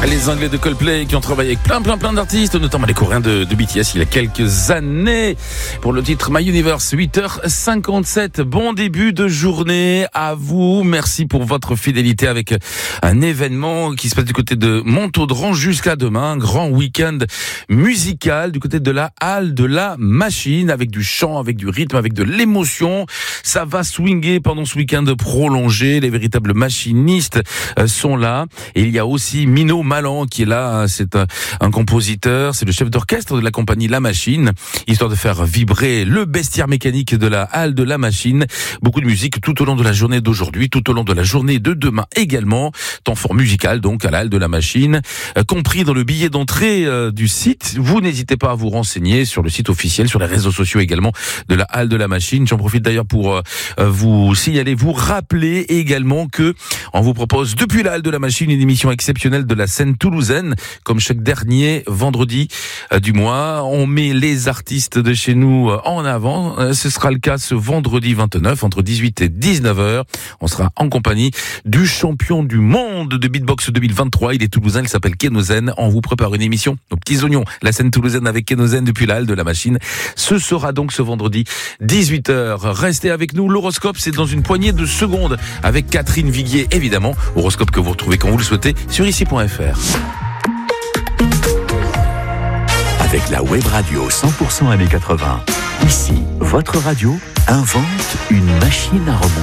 Les Anglais de Coldplay qui ont travaillé avec plein d'artistes, notamment les Coréens de BTS il y a quelques années. Pour le titre My Universe, 8h57. Bon début de journée à vous. Merci pour votre fidélité avec un événement qui se passe du côté de Montaudran jusqu'à demain. Grand week-end musical du côté de la Halle de la Machine avec du chant, avec du rythme, avec de l'émotion. Ça va swinger pendant ce week-end prolongé. Les véritables machinistes sont là. Et il y a aussi Mino Malan qui est là, c'est un compositeur, c'est le chef d'orchestre de la compagnie La Machine, histoire de faire vibrer le bestiaire mécanique de la Halle de la Machine. Beaucoup de musique tout au long de la journée d'aujourd'hui, tout au long de la journée de demain également. Temps fort musical donc à la Halle de la Machine, compris dans le billet d'entrée du site. Vous n'hésitez pas à vous renseigner sur le site officiel, sur les réseaux sociaux également de la Halle de la Machine. J'en profite d'ailleurs pour vous signaler, vous rappeler également que on vous propose depuis la Halle de la Machine une émission exceptionnelle de la scène toulousaine, comme chaque dernier vendredi du mois. On met les artistes de chez nous en avant. Ce sera le cas ce vendredi 29, entre 18 et 19h. On sera en compagnie du champion du monde de beatbox 2023. Il est toulousain, il s'appelle Kenozen. On vous prépare une émission, nos petits oignons, la scène toulousaine avec Kenozen depuis la Halle de la Machine. Ce sera donc ce vendredi 18h. Restez avec nous. L'horoscope, c'est dans une poignée de secondes avec Catherine Viguier, évidemment. Horoscope que vous retrouvez quand vous le souhaitez sur ici.fr. Avec la web radio 100% années 80. Ici, votre radio invente une machine à remonter.